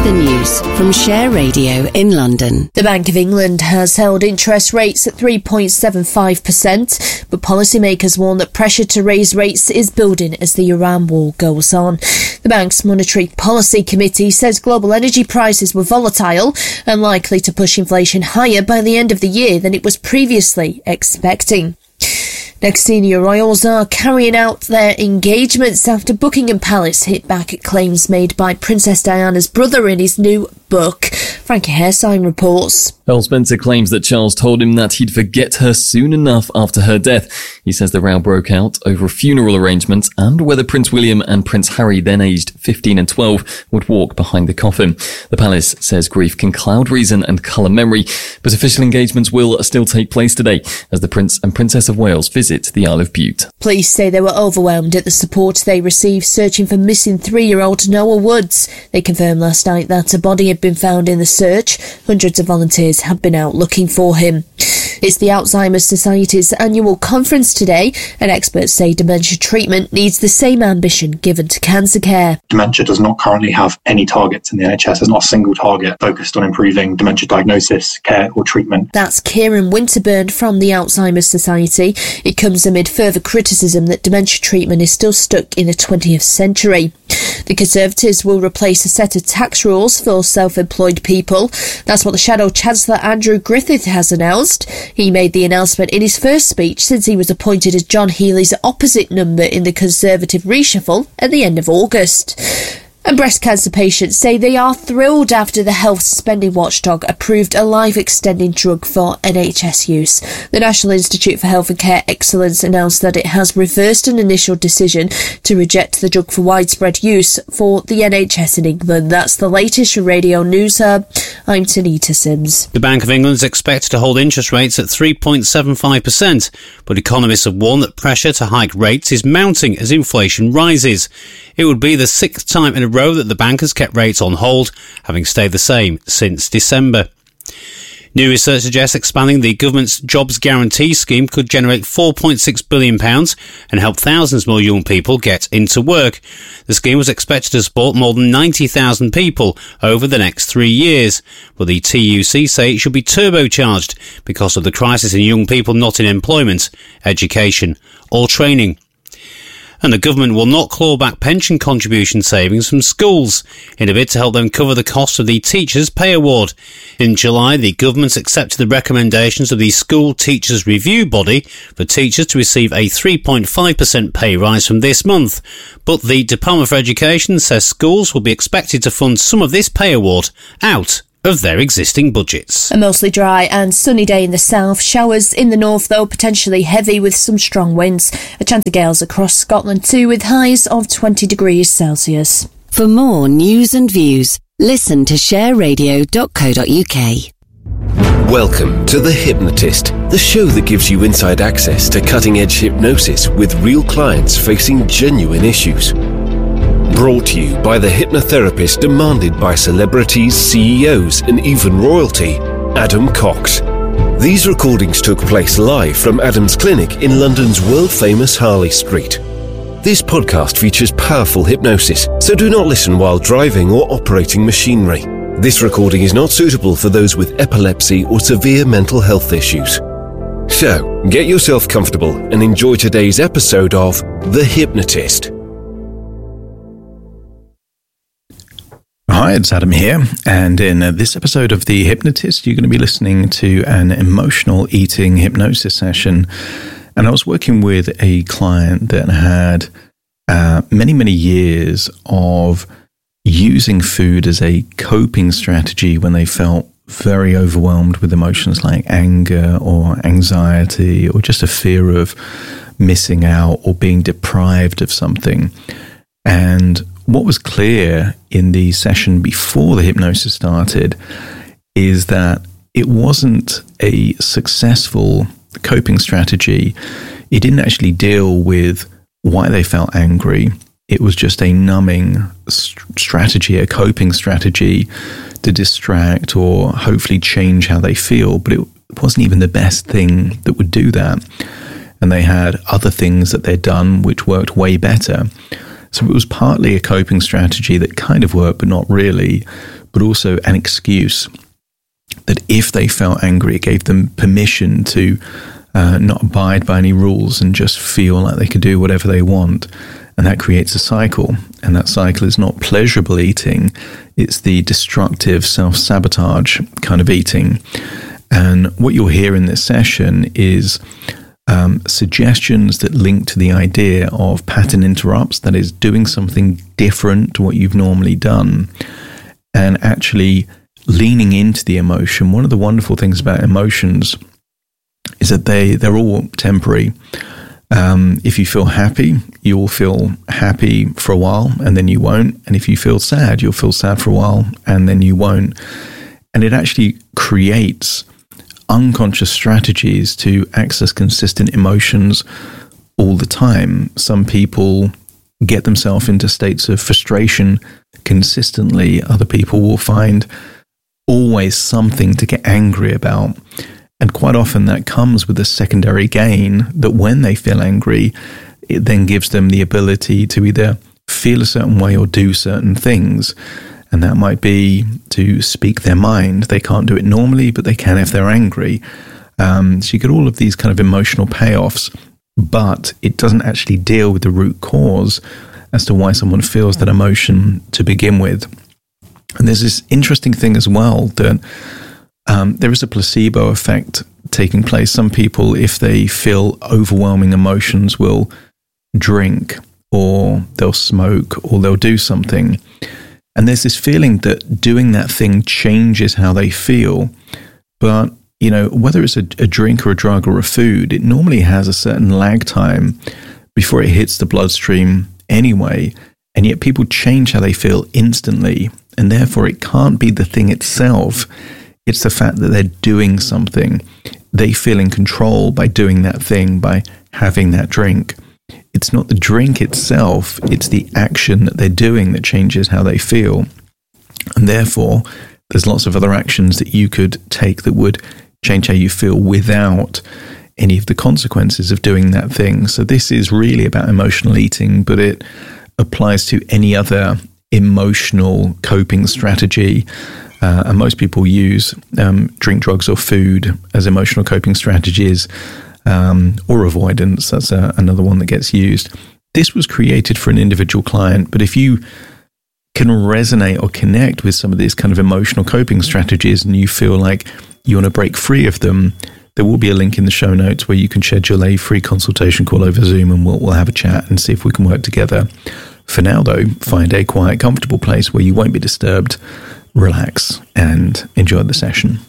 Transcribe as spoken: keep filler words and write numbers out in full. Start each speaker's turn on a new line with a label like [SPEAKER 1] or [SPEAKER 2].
[SPEAKER 1] the news from Share Radio in London.
[SPEAKER 2] The Bank of England has held interest rates at three point seven five percent, but policymakers warn that pressure to raise rates is building as the Iran war goes on. The bank's Monetary Policy Committee says global energy prices were volatile and likely to push inflation higher by the end of the year than it was previously expecting. Next, senior royals are carrying out their engagements after Buckingham Palace hit back at claims made by Princess Diana's brother in his new book. Frankie Haresign reports.
[SPEAKER 3] Earl Spencer claims that Charles told him that he'd forget her soon enough after her death. He says the row broke out over funeral arrangements and whether Prince William and Prince Harry, then aged fifteen and twelve, would walk behind the coffin. The palace says grief can cloud reason and colour memory, but official engagements will still take place today as the Prince and Princess of Wales visit the Isle of Bute.
[SPEAKER 2] Police say they were overwhelmed at the support they received searching for missing three-year-old Noah Woods. They confirmed last night that a body had been found in the search. Hundreds of volunteers have been out looking for him. It's the Alzheimer's Society's annual conference today, and experts say dementia treatment needs the same ambition given to cancer care.
[SPEAKER 4] Dementia does not currently have any targets in the N H S. There's not a single target focused on improving dementia diagnosis, care or treatment.
[SPEAKER 2] That's Kieran Winterburn from the Alzheimer's Society. It comes amid further criticism that dementia treatment is still stuck in the twentieth century. The Conservatives will replace a set of tax rules for self-employed people. That's what the Shadow Chancellor Andrew Griffith has announced. He made the announcement in his first speech since he was appointed as John Healey's opposite number in the Conservative reshuffle at the end of August. And breast cancer patients say they are thrilled after the health spending watchdog approved a life-extending drug for N H S use. The National Institute for Health and Care Excellence announced that it has reversed an initial decision to reject the drug for widespread use for the N H S in England. That's the latest from Radio News Hub. I'm Tanita Sims.
[SPEAKER 5] The Bank of England is expected to hold interest rates at three point seven five percent, but economists have warned that pressure to hike rates is mounting as inflation rises. It would be the sixth time in a row that the bank has kept rates on hold, having stayed the same since December. New research suggests expanding the government's Jobs Guarantee Scheme could generate four point six billion pounds and help thousands more young people get into work. The scheme was expected to support more than ninety thousand people over the next three years, but the T U C say it should be turbocharged because of the crisis in young people not in employment, education or training. And the government will not claw back pension contribution savings from schools in a bid to help them cover the cost of the Teachers' Pay Award. In July, the government accepted the recommendations of the School Teachers' Review Body for teachers to receive a three point five percent pay rise from this month. But the Department for Education says schools will be expected to fund some of this pay award out of their existing budgets.
[SPEAKER 2] A mostly dry and sunny day in the south. Showers in the north, though, potentially heavy with some strong winds. A chance of gales across Scotland too, with highs of twenty degrees Celsius.
[SPEAKER 1] For more news and views, listen to share radio dot co dot uk.
[SPEAKER 6] Welcome to The Hypnotist, the show that gives you inside access to cutting-edge hypnosis with real clients facing genuine issues. Brought to you by the hypnotherapist demanded by celebrities, C E Os and even royalty, Adam Cox. These recordings took place live from Adam's clinic in London's world-famous Harley Street. This podcast features powerful hypnosis, so do not listen while driving or operating machinery. This recording is not suitable for those with epilepsy or severe mental health issues. So, get yourself comfortable and enjoy today's episode of The Hypnotist.
[SPEAKER 7] Hi, it's Adam here, and in uh, this episode of The Hypnotist, you're going to be listening to an emotional eating hypnosis session. And I was working with a client that had uh, many, many years of using food as a coping strategy when they felt very overwhelmed with emotions like anger or anxiety or just a fear of missing out or being deprived of something. And what was clear in the session before the hypnosis started is that it wasn't a successful coping strategy. It didn't actually deal with why they felt angry. It was just a numbing st- strategy, a coping strategy to distract or hopefully change how they feel. But it wasn't even the best thing that would do that. And they had other things that they'd done which worked way better. So it was partly a coping strategy that kind of worked, but not really. but also an excuse. That if they felt angry, it gave them permission to uh, not abide by any rules and just feel like they could do whatever they want. And that creates a cycle. And that cycle is not pleasurable eating. It's the destructive self-sabotage kind of eating. And what you'll hear in this session is um, suggestions that link to the idea of pattern interrupts, that is doing something different to what you've normally done, and actually leaning into the emotion. One of the wonderful things about emotions is that they, they're all temporary. Um, if you feel happy, you'll feel happy for a while and then you won't. And if you feel sad, you'll feel sad for a while and then you won't. And it actually creates unconscious strategies to access consistent emotions all the time. Some people get themselves into states of frustration consistently. Other people will find always something to get angry about. And quite often that comes with a secondary gain that when they feel angry, it then gives them the ability to either feel a certain way or do certain things. And that might be to speak their mind. They can't do it normally, but they can if they're angry. Um, so you get all of these kind of emotional payoffs, but it doesn't actually deal with the root cause as to why someone feels that emotion to begin with. And there's this interesting thing as well that um, there is a placebo effect taking place. Some people, if they feel overwhelming emotions, will drink or they'll smoke or they'll do something. And there's this feeling that doing that thing changes how they feel. But, you know, whether it's a, a drink or a drug or a food, it normally has a certain lag time before it hits the bloodstream anyway. And yet people change how they feel instantly. And therefore it can't be the thing itself. It's the fact that they're doing something. They feel in control by doing that thing, by having that drink. It's not the drink itself, it's the action that they're doing that changes how they feel. And therefore, there's lots of other actions that you could take that would change how you feel without any of the consequences of doing that thing. So this is really about emotional eating, but it applies to any other emotional coping strategy. Uh, and most people use um, drink, drugs, or food as emotional coping strategies. Um, or avoidance, that's a, another one that gets used. This was created for an individual client, but if you can resonate or connect with some of these kind of emotional coping strategies and you feel like you want to break free of them, there will be a link in the show notes where you can schedule a free consultation call over Zoom and we'll, we'll have a chat and see if we can work together. For now, though, find a quiet, comfortable place where you won't be disturbed, relax, and enjoy the session.